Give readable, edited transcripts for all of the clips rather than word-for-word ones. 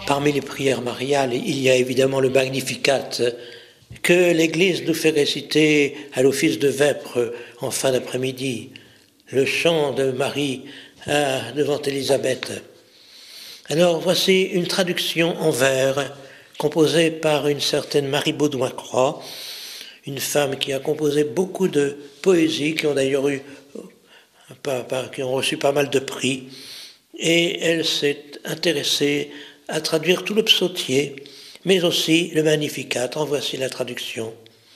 Parmi les prières mariales, il y a évidemment le Magnificat que l'Église nous fait réciter à l'office de vêpres en fin d'après-midi, le chant de Marie devant Élisabeth. Alors voici une traduction en vers composée par une certaine Marie Baudouin-Croix, une femme qui a composé beaucoup de poésies, qui ont d'ailleurs qui ont reçu pas mal de prix, et elle s'est intéressée à traduire tout le psautier, mais aussi le Magnificat. En voici la traduction.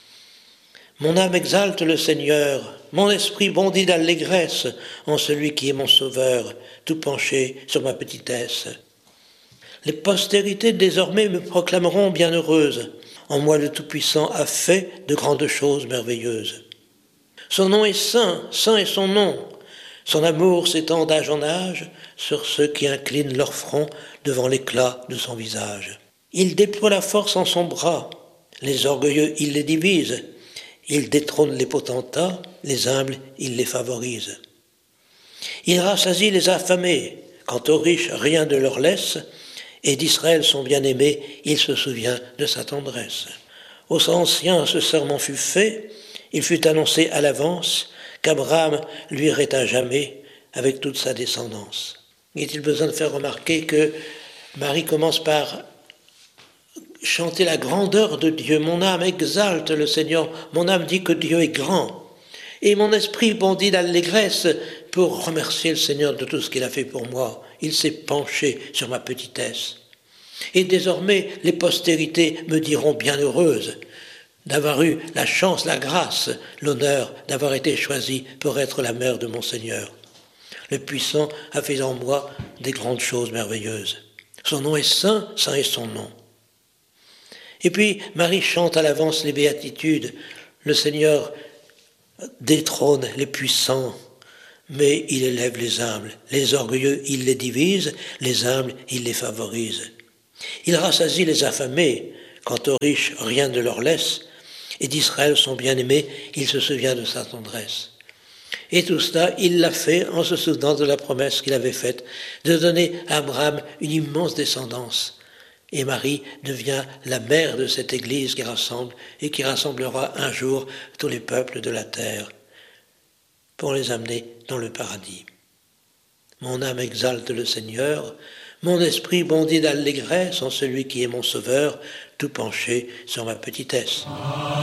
Mon âme exalte le Seigneur, mon esprit bondit d'allégresse en celui qui est mon sauveur, tout penché sur ma petitesse. Les postérités désormais me proclameront bienheureuse. En moi le Tout-Puissant a fait de grandes choses merveilleuses. Son nom est saint, saint est son nom. Son amour s'étend d'âge en âge sur ceux qui inclinent leur front devant l'éclat de son visage. Il déploie la force en son bras, les orgueilleux il les divise, il détrône les potentats, les humbles il les favorise. Il rassasie les affamés, quant aux riches rien ne leur laisse, et d'Israël son bien-aimé, il se souvient de sa tendresse. Aux anciens ce serment fut fait, il fut annoncé à l'avance, qu'Abraham lui irait à jamais avec toute sa descendance. Est-il besoin de faire remarquer que Marie commence par chanter la grandeur de Dieu. Mon âme exalte le Seigneur, mon âme dit que Dieu est grand. Et mon esprit bondit d'allégresse pour remercier le Seigneur de tout ce qu'il a fait pour moi. Il s'est penché sur ma petitesse. Et désormais, les postérités me diront bienheureuse d'avoir eu la chance, la grâce, l'honneur d'avoir été choisie pour être la mère de mon Seigneur. Le Puissant a fait en moi des grandes choses merveilleuses. Son nom est saint, saint est son nom. Et puis, Marie chante à l'avance les béatitudes. Le Seigneur détrône les puissants, mais il élève les humbles. Les orgueilleux, il les divise, les humbles, il les favorise. Il rassasie les affamés, quant aux riches, rien ne leur laisse, et d'Israël, son bien-aimé, il se souvient de sa tendresse. Et tout cela, il l'a fait en se souvenant de la promesse qu'il avait faite de donner à Abraham une immense descendance. Et Marie devient la mère de cette Église qui rassemble et qui rassemblera un jour tous les peuples de la terre pour les amener dans le paradis. Mon âme exalte le Seigneur, mon esprit bondit d'allégresse en celui qui est mon sauveur, tout penché sur ma petitesse.